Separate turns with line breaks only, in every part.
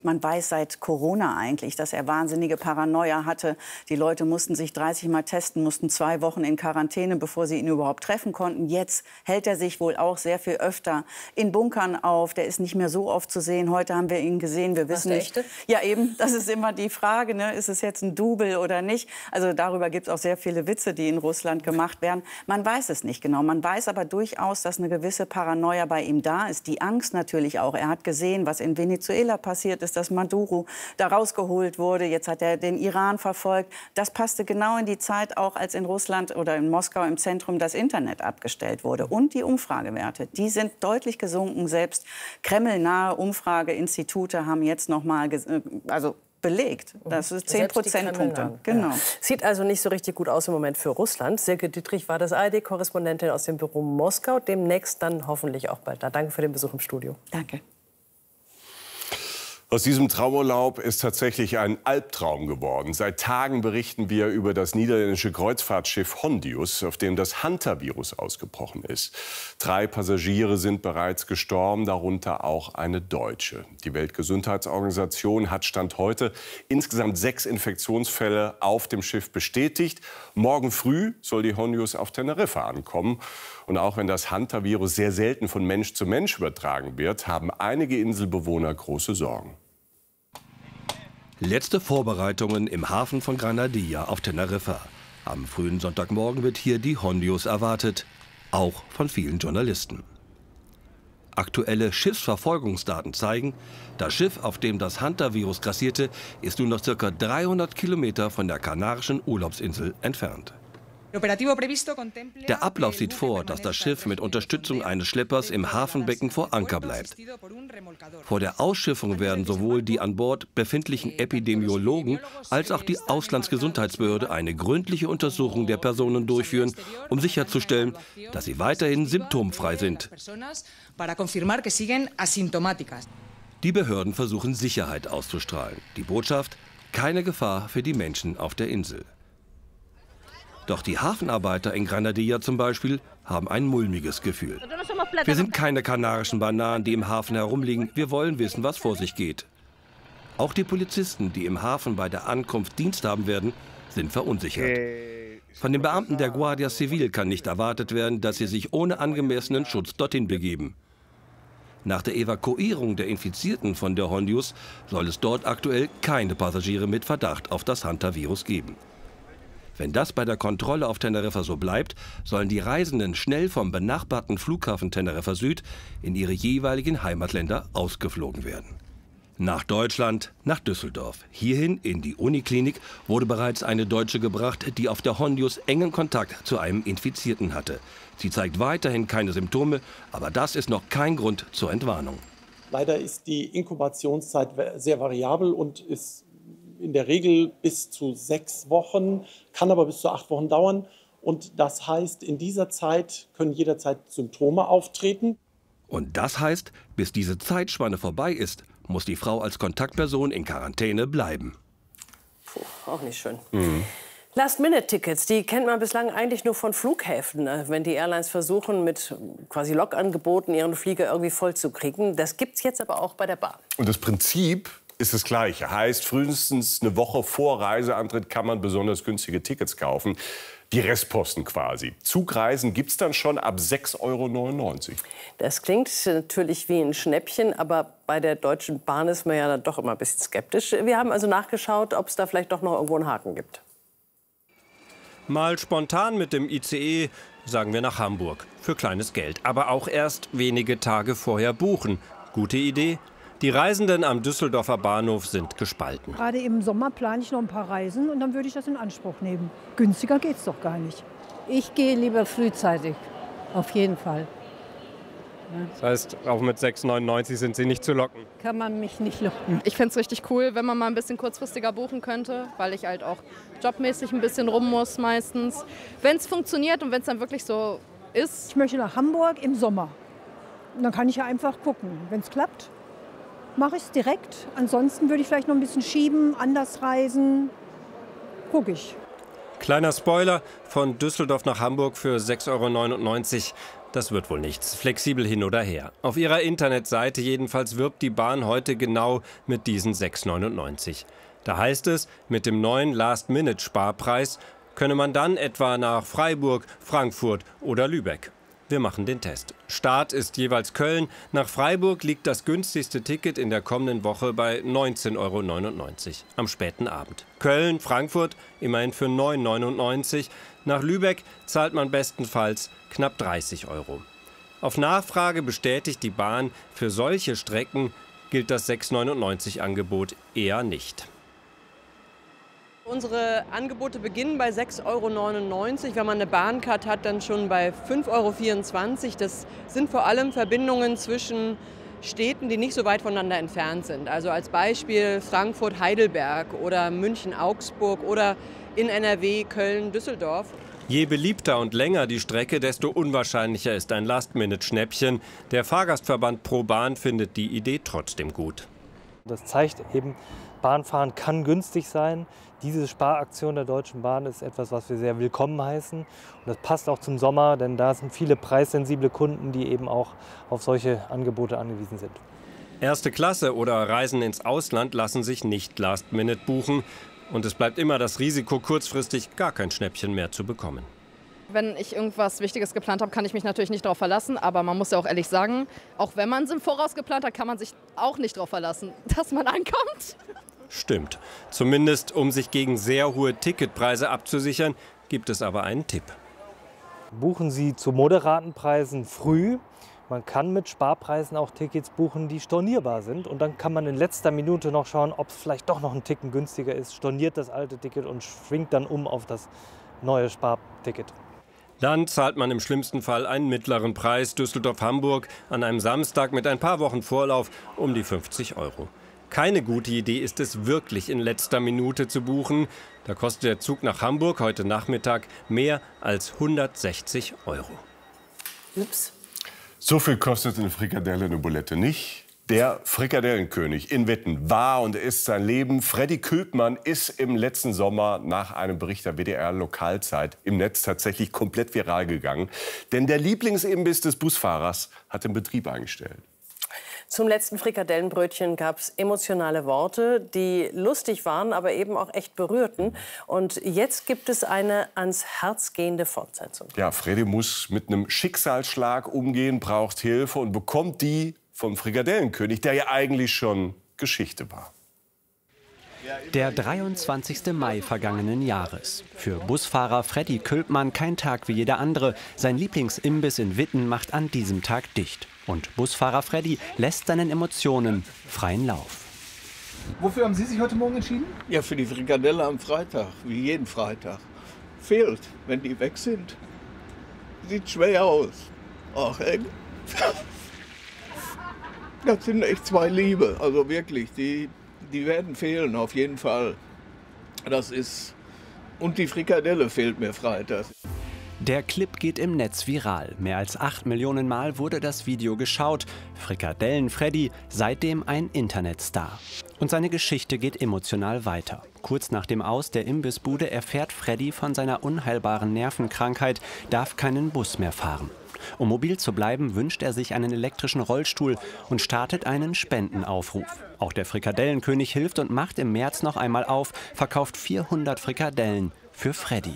Man weiß seit Corona eigentlich, dass er wahnsinnige Paranoia hatte. Die Leute mussten sich 30 Mal testen, mussten 2 Wochen in Quarantäne, bevor sie ihn überhaupt treffen konnten. Jetzt hält er sich wohl auch sehr viel öfter in Bunkern auf. Der ist nicht mehr so oft zu sehen. Heute haben wir ihn gesehen. Wir wissen nicht. Ja, eben. Das ist immer die Frage, ne? Ist es jetzt ein Double oder nicht? Also darüber gibt es auch sehr viele Witze, die in Russland gemacht werden. Man weiß es nicht genau. Man weiß aber durchaus, dass eine gewisse Paranoia bei ihm da ist. Die Angst natürlich auch. Er hat gesehen, was in Venezuela passiert ist, dass Maduro da rausgeholt wurde. Jetzt hat er den Iran verfolgt. Das passte genau in die Zeit auch, als in Russland oder in Moskau im Zentrum das Internet abgestellt wurde. Und die Umfragewerte, die sind deutlich gesunken. Selbst kremlnahe Umfrageinstitute haben jetzt noch mal belegt. Das ist 10 Prozentpunkte. Genau.
Ja. Sieht also nicht so richtig gut aus im Moment für Russland. Silke Dietrich war das ARD-Korrespondentin aus dem Büro Moskau. Demnächst dann hoffentlich auch bald da. Danke für den Besuch im Studio.
Danke.
Aus diesem Traumurlaub ist tatsächlich ein Albtraum geworden. Seit Tagen berichten wir über das niederländische Kreuzfahrtschiff Hondius, auf dem das Hantavirus ausgebrochen ist. 3 Passagiere sind bereits gestorben, darunter auch eine Deutsche. Die Weltgesundheitsorganisation hat Stand heute insgesamt 6 Infektionsfälle auf dem Schiff bestätigt. Morgen früh soll die Hondius auf Teneriffa ankommen. Und auch wenn das Hantavirus sehr selten von Mensch zu Mensch übertragen wird, haben einige Inselbewohner große Sorgen.
Letzte Vorbereitungen im Hafen von Granadilla auf Teneriffa. Am frühen Sonntagmorgen wird hier die Hondius erwartet, auch von vielen Journalisten. Aktuelle Schiffsverfolgungsdaten zeigen, das Schiff, auf dem das Hantavirus grassierte, ist nur noch ca. 300 Kilometer von der kanarischen Urlaubsinsel entfernt. Der Ablauf sieht vor, dass das Schiff mit Unterstützung eines Schleppers im Hafenbecken vor Anker bleibt. Vor der Ausschiffung werden sowohl die an Bord befindlichen Epidemiologen als auch die Auslandsgesundheitsbehörde eine gründliche Untersuchung der Personen durchführen, um sicherzustellen, dass sie weiterhin symptomfrei sind. Die Behörden versuchen Sicherheit auszustrahlen. Die Botschaft: keine Gefahr für die Menschen auf der Insel. Doch die Hafenarbeiter in Granadilla zum Beispiel haben ein mulmiges Gefühl. Wir sind keine kanarischen Bananen, die im Hafen herumliegen. Wir wollen wissen, was vor sich geht. Auch die Polizisten, die im Hafen bei der Ankunft Dienst haben werden, sind verunsichert. Von den Beamten der Guardia Civil kann nicht erwartet werden, dass sie sich ohne angemessenen Schutz dorthin begeben. Nach der Evakuierung der Infizierten von der Hondius soll es dort aktuell keine Passagiere mit Verdacht auf das Hantavirus geben. Wenn das bei der Kontrolle auf Teneriffa so bleibt, sollen die Reisenden schnell vom benachbarten Flughafen Teneriffa Süd in ihre jeweiligen Heimatländer ausgeflogen werden. Nach Deutschland, nach Düsseldorf. Hierhin in die Uniklinik wurde bereits eine Deutsche gebracht, die auf der Hondius engen Kontakt zu einem Infizierten hatte. Sie zeigt weiterhin keine Symptome, aber das ist noch kein Grund zur Entwarnung.
Leider ist die Inkubationszeit sehr variabel und ist in der Regel bis zu 6 Wochen, kann aber bis zu 8 Wochen dauern. Und das heißt, in dieser Zeit können jederzeit Symptome auftreten.
Und das heißt, bis diese Zeitspanne vorbei ist, muss die Frau als Kontaktperson in Quarantäne bleiben.
Puh, auch nicht schön. Last-Minute-Tickets, die kennt man bislang eigentlich nur von Flughäfen, wenn die Airlines versuchen, mit quasi Lokangeboten ihren Flieger irgendwie voll zu kriegen. Das gibt's jetzt aber auch bei der Bahn.
Und das Prinzip ist das Gleiche. Heißt, frühestens eine Woche vor Reiseantritt kann man besonders günstige Tickets kaufen. Die Restposten quasi. Zugreisen gibt es dann schon ab 6,99 €.
Das klingt natürlich wie ein Schnäppchen, aber bei der Deutschen Bahn ist man ja dann doch immer ein bisschen skeptisch. Wir haben also nachgeschaut, ob es da vielleicht doch noch irgendwo einen Haken gibt.
Mal spontan mit dem ICE, sagen wir nach Hamburg, für kleines Geld. Aber auch erst wenige Tage vorher buchen. Gute Idee? Die Reisenden am Düsseldorfer Bahnhof sind gespalten.
Gerade im Sommer plane ich noch ein paar Reisen und dann würde ich das in Anspruch nehmen. Günstiger geht's doch gar nicht.
Ich gehe lieber frühzeitig, auf jeden Fall.
Das heißt, auch mit 6,99 € sind Sie nicht zu locken?
Kann man mich nicht locken.
Ich finde es richtig cool, wenn man mal ein bisschen kurzfristiger buchen könnte, weil ich halt auch jobmäßig ein bisschen rum muss meistens. Wenn es funktioniert und wenn es dann wirklich so ist.
Ich möchte nach Hamburg im Sommer. Und dann kann ich ja einfach gucken. Wenn es klappt, mache ich es direkt. Ansonsten würde ich vielleicht noch ein bisschen schieben, anders reisen. Gucke ich.
Kleiner Spoiler, von Düsseldorf nach Hamburg für 6,99 €. Das wird wohl nichts. Flexibel hin oder her. Auf ihrer Internetseite jedenfalls wirbt die Bahn heute genau mit diesen 6,99 €. Da heißt es, mit dem neuen Last-Minute-Sparpreis könne man dann etwa nach Freiburg, Frankfurt oder Lübeck. Wir machen den Test. Start ist jeweils Köln. Nach Freiburg liegt das günstigste Ticket in der kommenden Woche bei 19,99 € am späten Abend. Köln, Frankfurt immerhin für 9,99 €. Nach Lübeck zahlt man bestenfalls knapp 30 €. Auf Nachfrage bestätigt die Bahn, für solche Strecken gilt das 6,99 € eher nicht.
Unsere Angebote beginnen bei 6,99 €. Wenn man eine Bahncard hat, dann schon bei 5,24 €. Das sind vor allem Verbindungen zwischen Städten, die nicht so weit voneinander entfernt sind. Also als Beispiel Frankfurt-Heidelberg oder München-Augsburg oder in NRW Köln-Düsseldorf.
Je beliebter und länger die Strecke, desto unwahrscheinlicher ist ein Last-Minute-Schnäppchen. Der Fahrgastverband ProBahn findet die Idee trotzdem gut.
Das zeigt eben, Bahnfahren kann günstig sein. Diese Sparaktion der Deutschen Bahn ist etwas, was wir sehr willkommen heißen. Und das passt auch zum Sommer, denn da sind viele preissensible Kunden, die eben auch auf solche Angebote angewiesen sind.
Erste Klasse oder Reisen ins Ausland lassen sich nicht Last-Minute buchen. Und es bleibt immer das Risiko, kurzfristig gar kein Schnäppchen mehr zu bekommen.
Wenn ich irgendwas Wichtiges geplant habe, kann ich mich natürlich nicht darauf verlassen. Aber man muss ja auch ehrlich sagen, auch wenn man es im Voraus geplant hat, kann man sich auch nicht darauf verlassen, dass man ankommt.
Stimmt. Zumindest um sich gegen sehr hohe Ticketpreise abzusichern, gibt es aber einen Tipp.
Buchen Sie zu moderaten Preisen früh. Man kann mit Sparpreisen auch Tickets buchen, die stornierbar sind. Und dann kann man in letzter Minute noch schauen, ob es vielleicht doch noch ein Ticken günstiger ist. Storniert das alte Ticket und schwingt dann um auf das neue Sparticket.
Dann zahlt man im schlimmsten Fall einen mittleren Preis, Düsseldorf-Hamburg, an einem Samstag mit ein paar Wochen Vorlauf um die 50 €. Keine gute Idee ist es wirklich in letzter Minute zu buchen. Da kostet der Zug nach Hamburg heute Nachmittag mehr als 160 €.
Ups.
So viel kostet eine Frikadelle, eine Bulette nicht. Der Frikadellenkönig in Witten war und ist sein Leben. Freddy Külpmann ist im letzten Sommer nach einem Bericht der WDR Lokalzeit im Netz tatsächlich komplett viral gegangen. Denn der Lieblingsimbiss des Busfahrers hat den Betrieb eingestellt.
Zum letzten Frikadellenbrötchen gab es emotionale Worte, die lustig waren, aber eben auch echt berührten. Und jetzt gibt es eine ans Herz gehende Fortsetzung.
Ja, Freddy muss mit einem Schicksalsschlag umgehen, braucht Hilfe und bekommt die vom Frikadellenkönig, der ja eigentlich schon Geschichte war.
Der 23. Mai vergangenen Jahres. Für Busfahrer Freddy Külpmann kein Tag wie jeder andere. Sein Lieblingsimbiss in Witten macht an diesem Tag dicht. Und Busfahrer Freddy lässt seinen Emotionen freien Lauf.
Wofür haben Sie sich heute Morgen entschieden?
Ja, für die Frikadelle am Freitag, wie jeden Freitag. Fehlt, wenn die weg sind. Sieht schwer aus. Ach, ey. Das sind echt zwei Liebe, also wirklich, die werden fehlen, auf jeden Fall. Das ist... Und die Frikadelle fehlt mir Freitag.
Der Clip geht im Netz viral. Mehr als 8 Millionen Mal wurde das Video geschaut. Frikadellen-Freddy, seitdem ein Internetstar. Und seine Geschichte geht emotional weiter. Kurz nach dem Aus der Imbissbude erfährt Freddy von seiner unheilbaren Nervenkrankheit, darf keinen Bus mehr fahren. Um mobil zu bleiben, wünscht er sich einen elektrischen Rollstuhl und startet einen Spendenaufruf. Auch der Frikadellenkönig hilft und macht im März noch einmal auf, verkauft 400 Frikadellen für Freddy.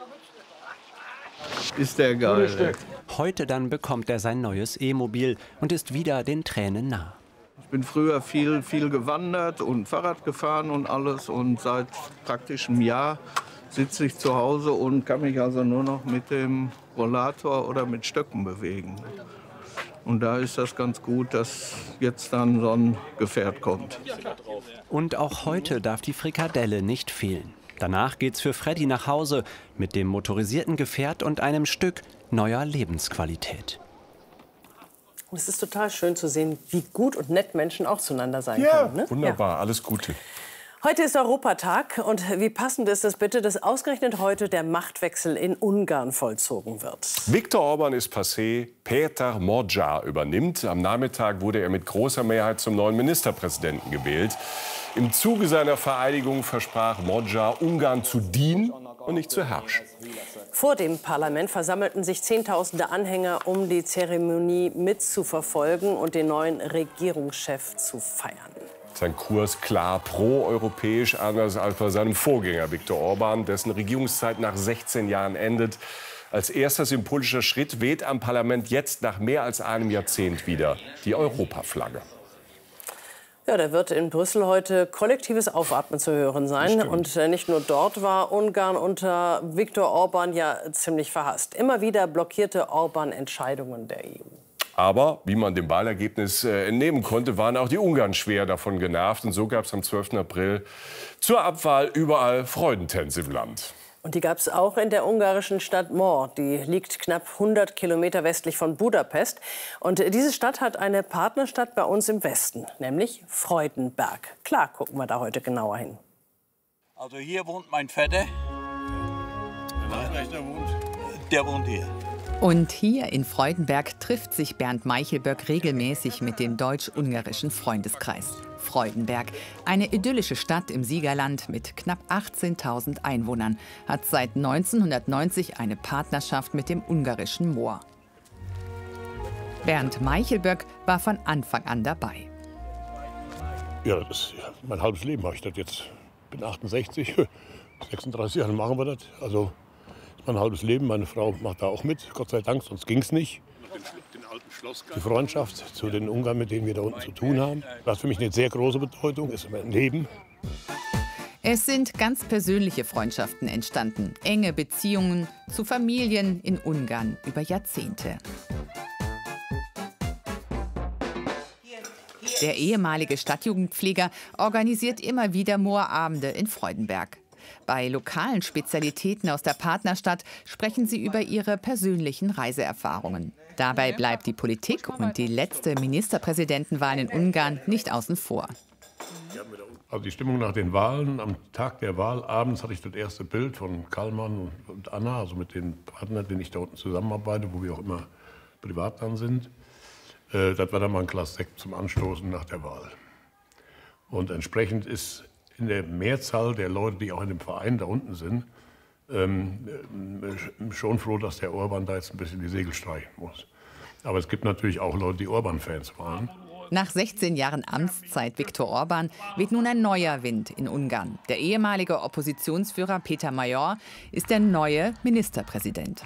Ist der geil.
Heute dann bekommt er sein neues E-Mobil und ist wieder den Tränen nah.
Ich bin früher viel gewandert und Fahrrad gefahren und alles. Und seit praktisch einem Jahr sitze ich zu Hause und kann mich also nur noch mit dem Rollator oder mit Stöcken bewegen. Und da ist das ganz gut, dass jetzt dann so ein Gefährt kommt.
Und auch heute darf die Frikadelle nicht fehlen. Danach geht's für Freddy nach Hause mit dem motorisierten Gefährt und einem Stück neuer Lebensqualität.
Und es ist total schön zu sehen, wie gut und nett Menschen auch zueinander sein
Ja,
können. Ne?
wunderbar, alles Gute.
Heute ist Europatag und wie passend ist es bitte, dass ausgerechnet heute der Machtwechsel in Ungarn vollzogen wird.
Viktor Orban ist passé, Péter Magyar übernimmt. Am Nachmittag wurde er mit großer Mehrheit zum neuen Ministerpräsidenten gewählt. Im Zuge seiner Vereidigung versprach Magyar, Ungarn zu dienen und nicht zu herrsch.
Vor dem Parlament versammelten sich Zehntausende Anhänger, um die Zeremonie mitzuverfolgen und den neuen Regierungschef zu feiern.
Sein Kurs klar pro-europäisch, anders als bei seinem Vorgänger Viktor Orban, dessen Regierungszeit nach 16 Jahren endet. Als erster symbolischer Schritt weht am Parlament jetzt nach mehr als einem Jahrzehnt wieder die Europaflagge.
Ja, da wird in Brüssel heute kollektives Aufatmen zu hören sein. Und nicht nur dort war Ungarn unter Viktor Orban ja ziemlich verhasst. Immer wieder blockierte Orban Entscheidungen der EU.
Aber, wie man dem Wahlergebnis entnehmen konnte, waren auch die Ungarn schwer davon genervt. Und so gab es am 12. April zur Abwahl überall Freudentänze im Land.
Und die gab es auch in der ungarischen Stadt Mor. Die liegt knapp 100 Kilometer westlich von Budapest. Und diese Stadt hat eine Partnerstadt bei uns im Westen, nämlich Freudenberg. Klar, gucken wir da heute genauer hin.
Also hier wohnt mein Vetter. Der wohnt hier.
Und hier in Freudenberg trifft sich Bernd Meichelböck regelmäßig mit dem deutsch-ungarischen Freundeskreis. Freudenberg, eine idyllische Stadt im Siegerland mit knapp 18.000 Einwohnern, hat seit 1990 eine Partnerschaft mit dem ungarischen Mor. Bernd Meichelböck war von Anfang an dabei.
Ja, das ist mein halbes Leben habe ich das jetzt. Ich bin 68, 36 Jahre machen wir das. Also mein halbes Leben, meine Frau macht da auch mit, Gott sei Dank, sonst ging es nicht. Die Freundschaft zu den Ungarn, mit denen wir da unten zu tun haben, das hat für mich eine sehr große Bedeutung, ist mein Leben.
Es sind ganz persönliche Freundschaften entstanden, enge Beziehungen zu Familien in Ungarn über Jahrzehnte. Der ehemalige Stadtjugendpfleger organisiert immer wieder Moorabende in Freudenberg. Bei lokalen Spezialitäten aus der Partnerstadt sprechen sie über ihre persönlichen Reiseerfahrungen. Dabei bleibt die Politik und die letzte Ministerpräsidentenwahl in Ungarn nicht außen vor.
Also die Stimmung nach den Wahlen, am Tag der Wahl abends hatte ich das erste Bild von Kallmann und Anna, also mit den Partnern, mit denen ich da unten zusammenarbeite, wo wir auch immer privat dann sind. Das war dann mal ein Glas Sekt zum Anstoßen nach der Wahl. Und entsprechend ist in der Mehrzahl der Leute, die auch in dem Verein da unten sind, schon froh, dass der Orban da jetzt ein bisschen die Segel streichen muss. Aber es gibt natürlich auch Leute, die Orban-Fans waren.
Nach 16 Jahren Amtszeit Viktor Orban weht nun ein neuer Wind in Ungarn. Der ehemalige Oppositionsführer Peter Major ist der neue Ministerpräsident.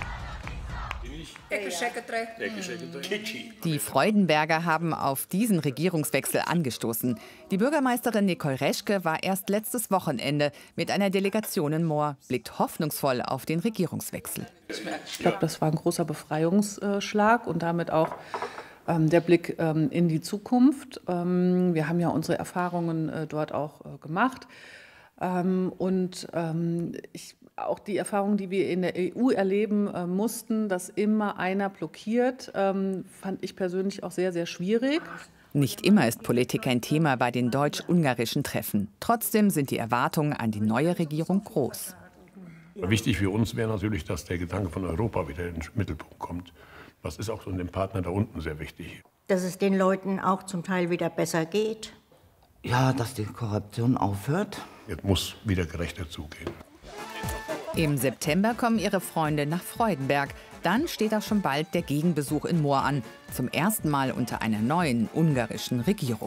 Die Freudenberger haben auf diesen Regierungswechsel angestoßen. Die Bürgermeisterin Nicole Reschke war erst letztes Wochenende mit einer Delegation in Mor, blickt hoffnungsvoll auf den Regierungswechsel.
Ich glaube, das war ein großer Befreiungsschlag und damit auch der Blick in die Zukunft. Wir haben ja unsere Erfahrungen dort auch gemacht. Auch die Erfahrung, die wir in der EU erleben mussten, dass immer einer blockiert, fand ich persönlich auch sehr, sehr schwierig.
Nicht immer ist Politik ein Thema bei den deutsch-ungarischen Treffen. Trotzdem sind die Erwartungen an die neue Regierung groß.
Wichtig für uns wäre natürlich, dass der Gedanke von Europa wieder in den Mittelpunkt kommt. Das ist auch so den Partnern da unten sehr wichtig.
Dass es den Leuten auch zum Teil wieder besser geht.
Ja, dass die Korruption aufhört.
Jetzt muss wieder gerechter zugehen.
Im September kommen ihre Freunde nach Freudenberg. Dann steht auch schon bald der Gegenbesuch in Mor an. Zum ersten Mal unter einer neuen ungarischen Regierung.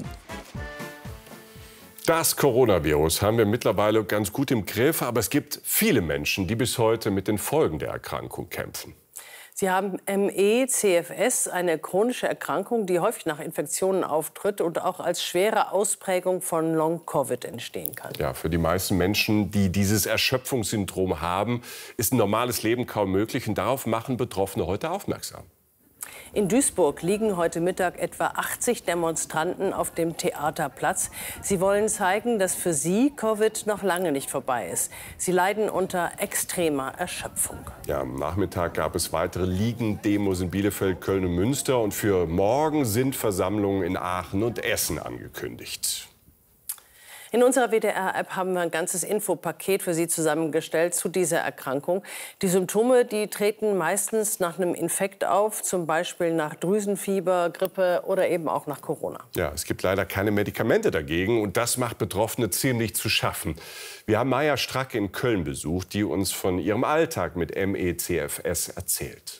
Das Coronavirus haben wir mittlerweile ganz gut im Griff. Aber es gibt viele Menschen, die bis heute mit den Folgen der Erkrankung kämpfen.
Sie haben ME/CFS, eine chronische Erkrankung, die häufig nach Infektionen auftritt und auch als schwere Ausprägung von Long-Covid entstehen kann.
Ja, für die meisten Menschen, die dieses Erschöpfungssyndrom haben, ist ein normales Leben kaum möglich. Und darauf machen Betroffene heute aufmerksam.
In Duisburg liegen heute Mittag etwa 80 Demonstranten auf dem Theaterplatz. Sie wollen zeigen, dass für sie Covid noch lange nicht vorbei ist. Sie leiden unter extremer Erschöpfung.
Ja, am Nachmittag gab es weitere Liegen-Demos in Bielefeld, Köln und Münster. Und für morgen sind Versammlungen in Aachen und Essen angekündigt.
In unserer WDR-App haben wir ein ganzes Infopaket für Sie zusammengestellt zu dieser Erkrankung. Die Symptome, die treten meistens nach einem Infekt auf, zum Beispiel nach Drüsenfieber, Grippe oder eben auch nach Corona.
Ja, es gibt leider keine Medikamente dagegen und das macht Betroffene ziemlich zu schaffen. Wir haben Maja Stracke in Köln besucht, die uns von ihrem Alltag mit ME/CFS erzählt.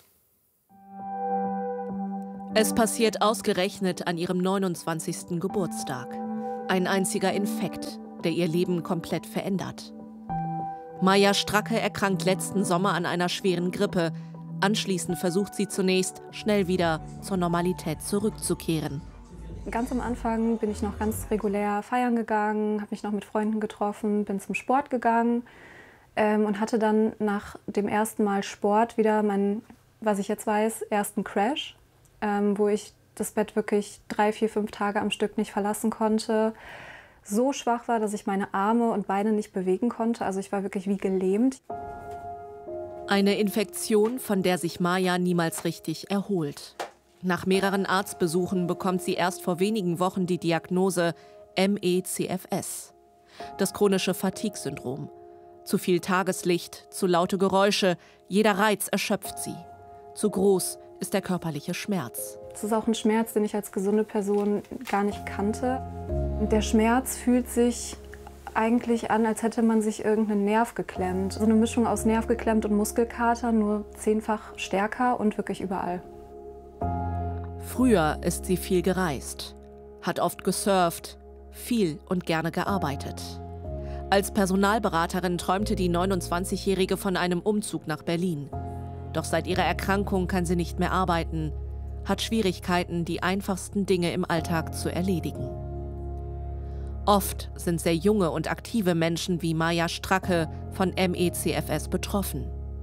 Es passiert ausgerechnet an ihrem 29. Geburtstag. Ein einziger Infekt, der ihr Leben komplett verändert. Maja Stracke erkrankt letzten Sommer an einer schweren Grippe. Anschließend versucht sie zunächst, schnell wieder zur Normalität zurückzukehren.
Ganz am Anfang bin ich noch ganz regulär feiern gegangen, habe mich noch mit Freunden getroffen, bin zum Sport gegangen und hatte dann nach dem ersten Mal Sport wieder meinen, was ich jetzt weiß, ersten Crash, wo ich das Bett wirklich 3, 4, 5 Tage am Stück nicht verlassen konnte. So schwach war, dass ich meine Arme und Beine nicht bewegen konnte. Also ich war wirklich wie gelähmt.
Eine Infektion, von der sich Maja niemals richtig erholt. Nach mehreren Arztbesuchen bekommt sie erst vor wenigen Wochen die Diagnose ME/CFS. Das chronische Fatigue-Syndrom. Zu viel Tageslicht, zu laute Geräusche, jeder Reiz erschöpft sie. Zu groß ist der körperliche Schmerz.
Das ist auch ein Schmerz, den ich als gesunde Person gar nicht kannte. Der Schmerz fühlt sich eigentlich an, als hätte man sich irgendeinen Nerv geklemmt. So eine Mischung aus Nerv geklemmt und Muskelkater, nur 10-fach stärker und wirklich überall.
Früher ist sie viel gereist, hat oft gesurft, viel und gerne gearbeitet. Als Personalberaterin träumte die 29-Jährige von einem Umzug nach Berlin. Doch seit ihrer Erkrankung kann sie nicht mehr arbeiten, hat Schwierigkeiten, die einfachsten Dinge im Alltag zu erledigen. Oft sind sehr junge und aktive Menschen wie Maja Stracke von ME/CFS betroffen.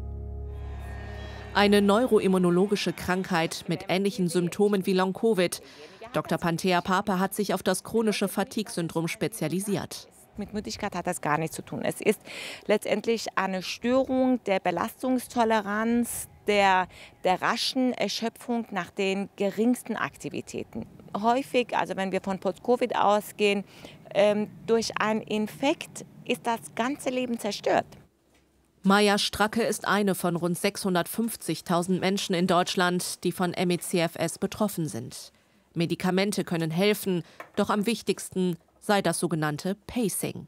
Eine neuroimmunologische Krankheit mit ähnlichen Symptomen wie Long-Covid. Dr. Panthea Pape hat sich auf das chronische Fatigue-Syndrom spezialisiert.
Mit Müdigkeit hat das gar nichts zu tun. Es ist letztendlich eine Störung der Belastungstoleranz, der raschen Erschöpfung nach den geringsten Aktivitäten. Häufig, also wenn wir von Post-Covid ausgehen, durch einen Infekt ist das ganze Leben zerstört.
Maja Stracke ist eine von rund 650.000 Menschen in Deutschland, die von ME/CFS betroffen sind. Medikamente können helfen, doch am wichtigsten sei das sogenannte Pacing.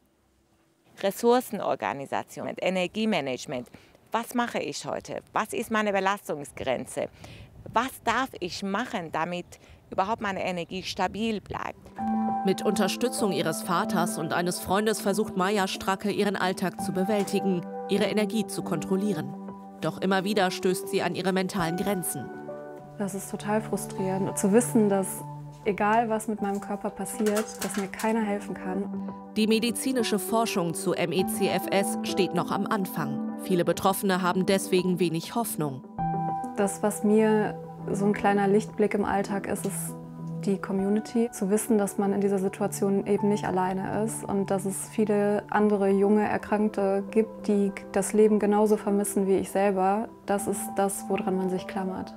Ressourcenorganisation, Energiemanagement. Was mache ich heute? Was ist meine Belastungsgrenze? Was darf ich machen, damit überhaupt meine Energie stabil bleibt?
Mit Unterstützung ihres Vaters und eines Freundes versucht Maja Stracke, ihren Alltag zu bewältigen, ihre Energie zu kontrollieren. Doch immer wieder stößt sie an ihre mentalen Grenzen.
Das ist total frustrierend, zu wissen, dass egal was mit meinem Körper passiert, dass mir keiner helfen kann.
Die medizinische Forschung zu ME/CFS steht noch am Anfang. Viele Betroffene haben deswegen wenig Hoffnung.
Das, was mir so ein kleiner Lichtblick im Alltag ist, ist die Community. Zu wissen, dass man in dieser Situation eben nicht alleine ist und dass es viele andere junge Erkrankte gibt, die das Leben genauso vermissen wie ich selber. Das ist das, woran man sich klammert.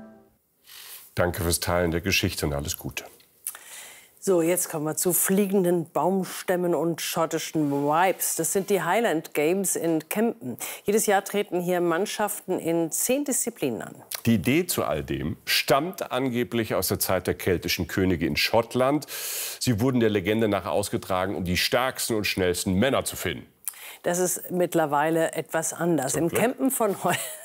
Danke fürs Teilen der Geschichte und alles Gute.
So, jetzt kommen wir zu fliegenden Baumstämmen und schottischen Vibes. Das sind die Highland Games in Kempen. Jedes Jahr treten hier Mannschaften in 10 Disziplinen an.
Die Idee zu all dem stammt angeblich aus der Zeit der keltischen Könige in Schottland. Sie wurden der Legende nach ausgetragen, um die stärksten und schnellsten Männer zu finden.
Das ist mittlerweile etwas anders. Im Campen von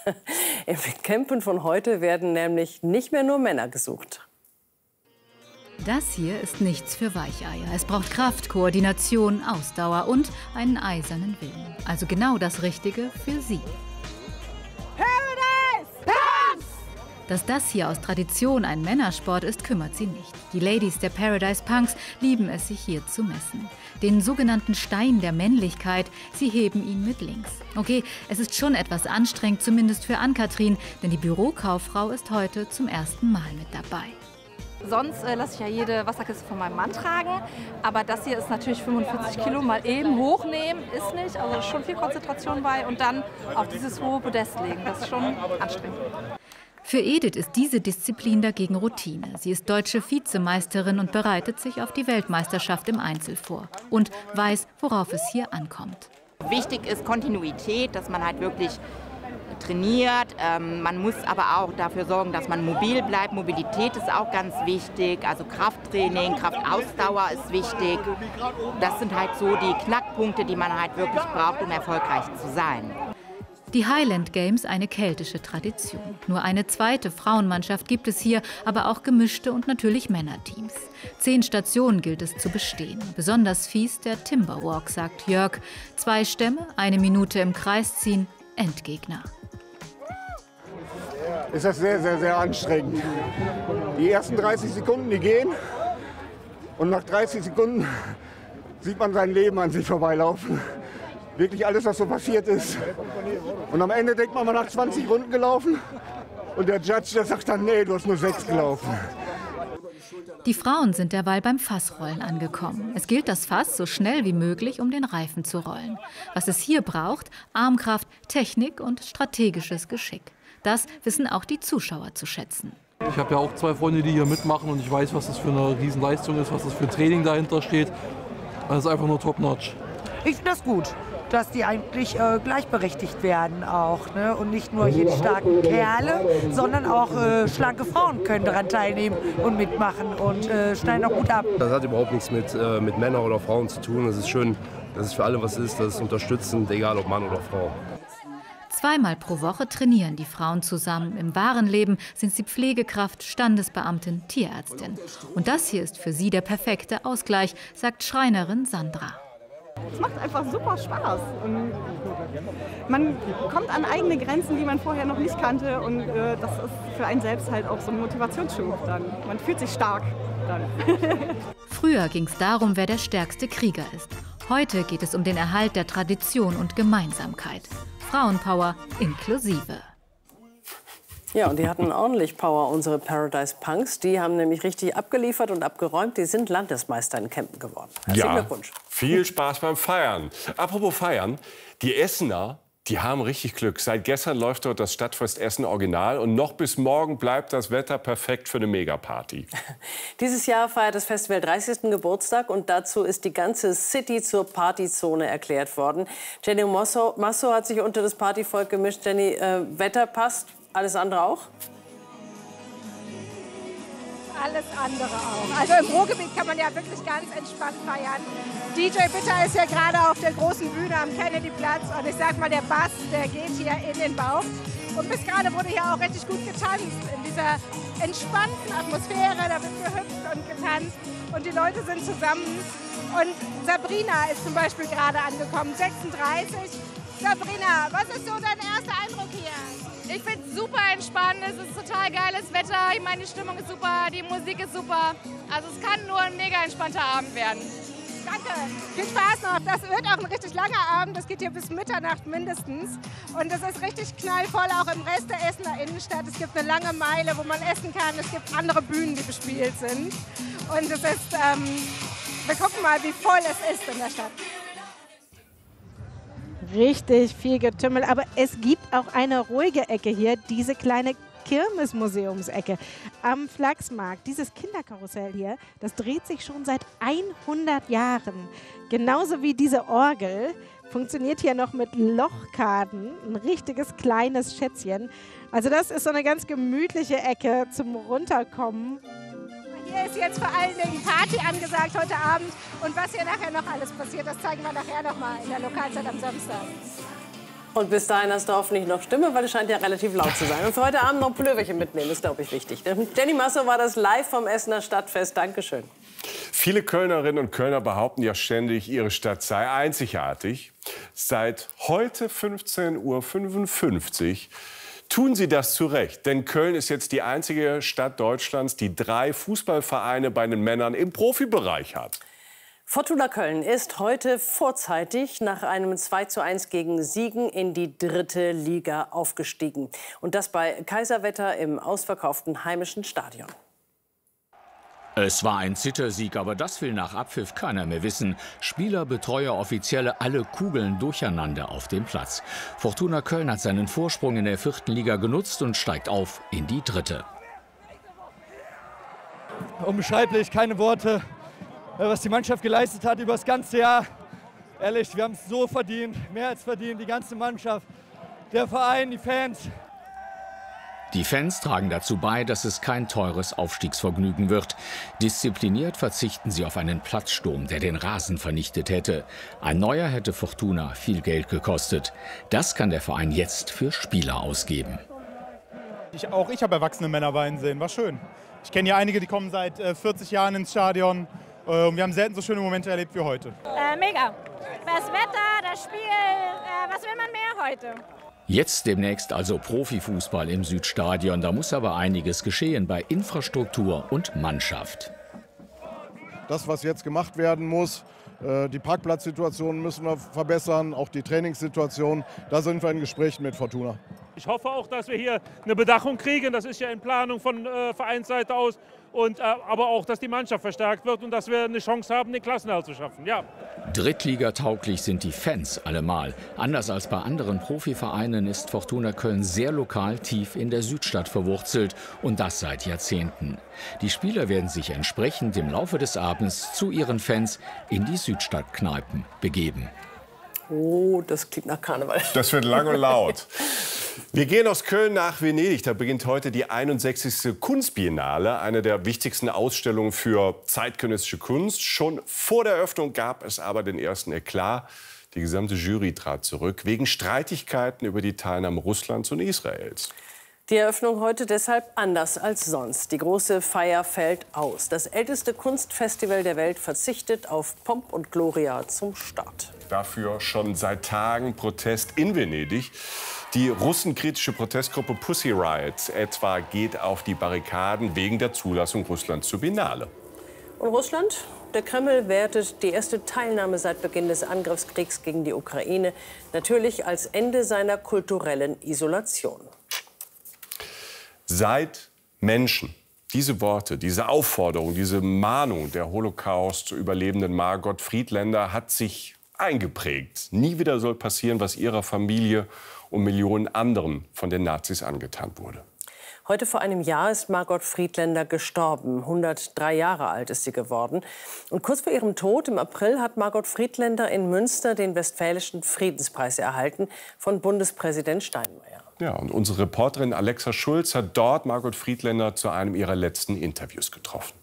heute werden nämlich nicht mehr nur Männer gesucht.
Das hier ist nichts für Weicheier. Es braucht Kraft, Koordination, Ausdauer und einen eisernen Willen. Also genau das Richtige für Sie.
Paradise! Punks!
Dass das hier aus Tradition ein Männersport ist, kümmert sie nicht. Die Ladies der Paradise Punks lieben es, sich hier zu messen. Den sogenannten Stein der Männlichkeit, sie heben ihn mit links. Okay, es ist schon etwas anstrengend, zumindest für Ann-Kathrin, denn die Bürokauffrau ist heute zum ersten Mal mit dabei.
Sonst lasse ich ja jede Wasserkiste von meinem Mann tragen, aber das hier ist natürlich 45 Kilo mal eben hochnehmen, ist nicht, also da ist schon viel Konzentration bei und dann auf dieses hohe Podest legen, das ist schon anstrengend.
Für Edith ist diese Disziplin dagegen Routine. Sie ist deutsche Vizemeisterin und bereitet sich auf die Weltmeisterschaft im Einzel vor. Und weiß, worauf es hier ankommt.
Wichtig ist Kontinuität, dass man halt wirklich trainiert. Man muss aber auch dafür sorgen, dass man mobil bleibt. Mobilität ist auch ganz wichtig. Also Krafttraining, Kraftausdauer ist wichtig. Das sind halt so die Knackpunkte, die man halt wirklich braucht, um erfolgreich zu sein.
Die Highland Games, eine keltische Tradition. Nur eine zweite Frauenmannschaft gibt es hier, aber auch gemischte und natürlich Männerteams. 10 Stationen gilt es zu bestehen. Besonders fies der Timberwalk, sagt Jörg. 2 Stämme, 1 Minute im Kreis ziehen, Endgegner.
Ist das sehr, sehr, sehr anstrengend. Die ersten 30 Sekunden, die gehen. Und nach 30 Sekunden sieht man sein Leben an sich vorbeilaufen. Wirklich alles, was so passiert ist. Und am Ende denkt man, man hat 20 Runden gelaufen. Und der Judge, der sagt dann, nee, du hast nur 6 gelaufen.
Die Frauen sind derweil beim Fassrollen angekommen. Es gilt, das Fass so schnell wie möglich um den Reifen zu rollen. Was es hier braucht, Armkraft, Technik und strategisches Geschick. Das wissen auch die Zuschauer zu schätzen.
Ich habe ja auch 2 Freunde, die hier mitmachen und ich weiß, was das für eine Riesenleistung ist, was das für ein Training dahinter steht. Das ist einfach nur top-notch.
Ich finde das gut, dass die eigentlich gleichberechtigt werden auch. Ne? Und nicht nur hier die starken Kerle, sondern auch schlanke Frauen können daran teilnehmen und mitmachen und schneiden auch gut ab.
Das hat überhaupt nichts mit Männern oder Frauen zu tun. Es ist schön, dass es für alle was ist, das ist unterstützend, egal ob Mann oder Frau.
2-mal pro Woche trainieren die Frauen zusammen. Im wahren Leben sind sie Pflegekraft, Standesbeamtin, Tierärztin. Und das hier ist für sie der perfekte Ausgleich, sagt Schreinerin Sandra.
Es macht einfach super Spaß. Und man kommt an eigene Grenzen, die man vorher noch nicht kannte. Und das ist für einen selbst halt auch so ein Motivationsschub dann. Man fühlt sich stark dann.
Früher ging es darum, wer der stärkste Krieger ist. Heute geht es um den Erhalt der Tradition und Gemeinsamkeit. Frauenpower inklusive.
Ja, und die hatten ordentlich Power, unsere Paradise Punks. Die haben nämlich richtig abgeliefert und abgeräumt. Die sind Landesmeister in Kempen geworden. Herzlichen Glückwunsch.
Viel Spaß beim Feiern. Apropos Feiern, die Essener, die haben richtig Glück. Seit gestern läuft dort das Stadtfest Essen Original und noch bis morgen bleibt das Wetter perfekt für eine Megaparty.
Dieses Jahr feiert das Festival 30. Geburtstag und dazu ist die ganze City zur Partyzone erklärt worden. Jenny Masso hat sich unter das Partyvolk gemischt. Jenny, Wetter passt, alles andere auch?
Alles andere auch. Also im Ruhrgebiet kann man ja wirklich ganz entspannt feiern. DJ Bitter ist ja gerade auf der großen Bühne am Kennedyplatz und ich sag mal, der Bass, der geht hier in den Bauch. Und bis gerade wurde hier auch richtig gut getanzt, in dieser entspannten Atmosphäre, da wird gehüpft und getanzt und die Leute sind zusammen. Und Sabrina ist zum Beispiel gerade angekommen, 36. Sabrina, was ist so dein erster Eindruck hier?
Ich finde es super entspannt, es ist total geiles Wetter, ich meine, die Stimmung ist super, die Musik ist super. Also es kann nur ein mega entspannter Abend werden.
Danke, viel Spaß noch. Das wird auch ein richtig langer Abend, das geht hier bis Mitternacht mindestens. Und es ist richtig knallvoll, auch im Rest der Essener Innenstadt. Es gibt eine lange Meile, wo man essen kann, es gibt andere Bühnen, die bespielt sind. Und es ist, wir gucken mal, wie voll es ist in der Stadt. Richtig viel Getümmel, aber es gibt auch eine ruhige Ecke hier, diese kleine Kirmesmuseumsecke am Flachsmarkt. Dieses Kinderkarussell hier, das dreht sich schon seit 100 Jahren. Genauso wie diese Orgel funktioniert hier noch mit Lochkarten, ein richtiges kleines Schätzchen. Also das ist so eine ganz gemütliche Ecke zum Runterkommen. Hier ist jetzt vor allen Dingen Party angesagt heute Abend. Und was hier nachher noch alles passiert, das zeigen wir nachher noch mal in der Lokalzeit am Samstag.
Und bis dahin hast du hoffentlich noch Stimme, weil es scheint ja relativ laut zu sein. Und für heute Abend noch Pulloverchen mitnehmen, ist, glaube ich, wichtig. Jenny Masso war das live vom Essener Stadtfest. Dankeschön.
Viele Kölnerinnen und Kölner behaupten ja ständig, ihre Stadt sei einzigartig. Seit heute 15:55 Uhr tun sie das zu Recht. Denn Köln ist jetzt die einzige Stadt Deutschlands, die 3 Fußballvereine bei den Männern im Profibereich hat.
Fortuna Köln ist heute vorzeitig nach einem 2:1 gegen Siegen in die 3. Liga aufgestiegen. Und das bei Kaiserwetter im ausverkauften heimischen Stadion.
Es war ein Zittersieg, aber das will nach Abpfiff keiner mehr wissen. Spieler, Betreuer, Offizielle, alle kugeln durcheinander auf dem Platz. Fortuna Köln hat seinen Vorsprung in der 4. Liga genutzt und steigt auf in die 3.
Unbeschreiblich, keine Worte, was die Mannschaft geleistet hat über das ganze Jahr. Ehrlich, wir haben es so verdient, mehr als verdient, die ganze Mannschaft, der Verein, die Fans.
Die Fans tragen dazu bei, dass es kein teures Aufstiegsvergnügen wird. Diszipliniert verzichten sie auf einen Platzsturm, der den Rasen vernichtet hätte. Ein neuer hätte Fortuna viel Geld gekostet. Das kann der Verein jetzt für Spieler ausgeben.
Auch ich habe erwachsene Männer weinen sehen, war schön. Ich kenne ja einige, die kommen seit 40 Jahren ins Stadion. Wir haben selten so schöne Momente erlebt wie heute.
Mega. Das Wetter, das Spiel, was will man mehr heute?
Jetzt demnächst also Profifußball im Südstadion. Da muss aber einiges geschehen bei Infrastruktur und Mannschaft.
Das, was jetzt gemacht werden muss, die Parkplatzsituation müssen wir verbessern, auch die Trainingssituation. Da sind wir in Gesprächen mit Fortuna.
Ich hoffe auch, dass wir hier eine Bedachung kriegen. Das ist ja in Planung von Vereinsseite aus. Aber auch, dass die Mannschaft verstärkt wird und dass wir eine Chance haben, den Klassenerhalt zu schaffen. Ja.
Drittligatauglich sind die Fans allemal. Anders als bei anderen Profivereinen ist Fortuna Köln sehr lokal tief in der Südstadt verwurzelt und das seit Jahrzehnten. Die Spieler werden sich entsprechend im Laufe des Abends zu ihren Fans in die Südstadtkneipen begeben.
Oh, das klingt nach Karneval.
Das wird lang und laut. Wir gehen aus Köln nach Venedig. Da beginnt heute die 61. Kunstbiennale, eine der wichtigsten Ausstellungen für zeitgenössische Kunst. Schon vor der Eröffnung gab es aber den ersten Eklat. Die gesamte Jury trat zurück wegen Streitigkeiten über die Teilnahme Russlands und Israels.
Die Eröffnung heute deshalb anders als sonst. Die große Feier fällt aus. Das älteste Kunstfestival der Welt verzichtet auf Pomp und Gloria zum Start.
Dafür schon seit Tagen Protest in Venedig. Die russenkritische Protestgruppe Pussy Riot etwa geht auf die Barrikaden wegen der Zulassung Russlands zur Biennale.
Und Russland? Der Kreml wertet die erste Teilnahme seit Beginn des Angriffskriegs gegen die Ukraine natürlich als Ende seiner kulturellen Isolation.
Seit Menschen diese Worte, diese Aufforderung, diese Mahnung der Holocaust-Überlebenden Margot Friedländer hat sich eingeprägt. Nie wieder soll passieren, was ihrer Familie und Millionen anderen von den Nazis angetan wurde.
Heute vor einem Jahr ist Margot Friedländer gestorben. 103 Jahre alt ist sie geworden. Und kurz vor ihrem Tod im April hat Margot Friedländer in Münster den Westfälischen Friedenspreis erhalten von Bundespräsident Steinmeier.
Ja, und unsere Reporterin Alexa Schulz hat dort Margot Friedländer zu einem ihrer letzten Interviews getroffen.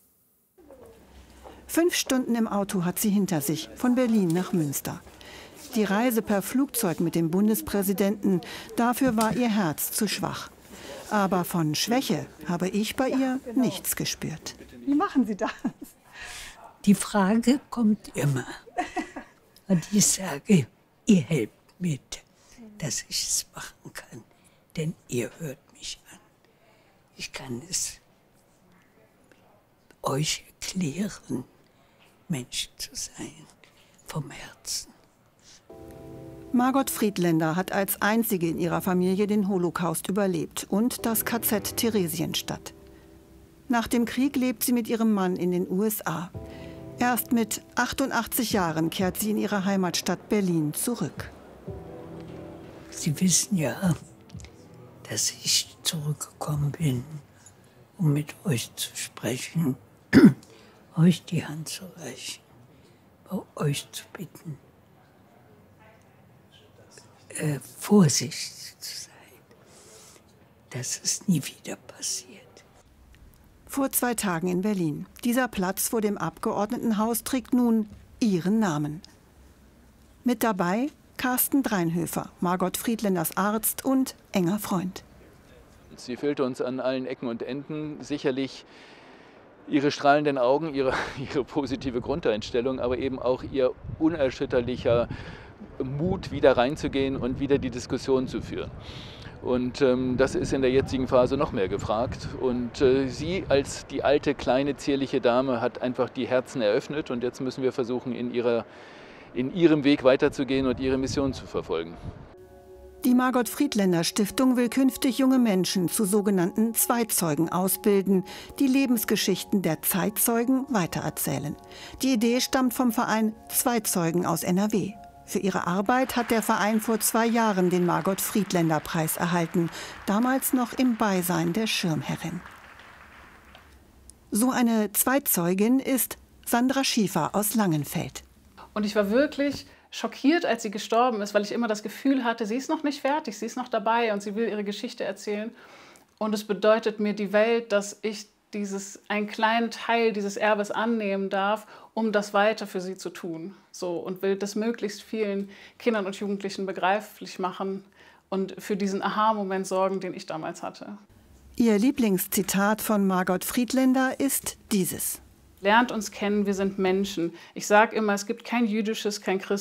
5 Stunden im Auto hat sie hinter sich, von Berlin nach Münster. Die Reise per Flugzeug mit dem Bundespräsidenten, dafür war ihr Herz zu schwach. Aber von Schwäche habe ich bei ihr nichts gespürt.
Wie machen Sie das?
Die Frage kommt immer. Und ich sage, ihr helft mit, dass ich es machen kann. Denn ihr hört mich an. Ich kann es euch erklären, Mensch zu sein, vom Herzen.
Margot Friedländer hat als einzige in ihrer Familie den Holocaust überlebt und das KZ Theresienstadt. Nach dem Krieg lebt sie mit ihrem Mann in den USA. Erst mit 88 Jahren kehrt sie in ihre Heimatstadt Berlin zurück.
Sie wissen ja, dass ich zurückgekommen bin, um mit euch zu sprechen, euch die Hand zu reichen, bei euch zu bitten, vorsichtig zu sein, dass es nie wieder passiert.
Vor 2 Tagen in Berlin. Dieser Platz vor dem Abgeordnetenhaus trägt nun ihren Namen. Mit dabei Carsten Dreinhöfer, Margot Friedländers Arzt und enger Freund.
Sie füllte uns an allen Ecken und Enden. Sicherlich ihre strahlenden Augen, ihre positive Grundeinstellung, aber eben auch ihr unerschütterlicher Mut, wieder reinzugehen und wieder die Diskussion zu führen. Und das ist in der jetzigen Phase noch mehr gefragt. Und sie als die alte, kleine, zierliche Dame hat einfach die Herzen eröffnet. Und jetzt müssen wir versuchen, in ihrem Weg weiterzugehen und ihre Mission zu verfolgen.
Die Margot Friedländer Stiftung will künftig junge Menschen zu sogenannten Zeitzeugen ausbilden, die Lebensgeschichten der Zeitzeugen weitererzählen. Die Idee stammt vom Verein Zeitzeugen aus NRW. Für ihre Arbeit hat der Verein vor 2 Jahren den Margot Friedländer Preis erhalten, damals noch im Beisein der Schirmherrin. So eine Zweitzeugin ist Sandra Schiefer aus Langenfeld.
Und ich war wirklich schockiert, als sie gestorben ist, weil ich immer das Gefühl hatte, sie ist noch nicht fertig, sie ist noch dabei und sie will ihre Geschichte erzählen. Und es bedeutet mir die Welt, dass ich einen kleinen Teil dieses Erbes annehmen darf, um das weiter für sie zu tun. So, und will das möglichst vielen Kindern und Jugendlichen begreiflich machen und für diesen Aha-Moment sorgen, den ich damals hatte.
Ihr Lieblingszitat von Margot Friedländer ist dieses:
Lernt uns kennen, wir sind Menschen. Ich sage immer, es gibt kein jüdisches, kein christliches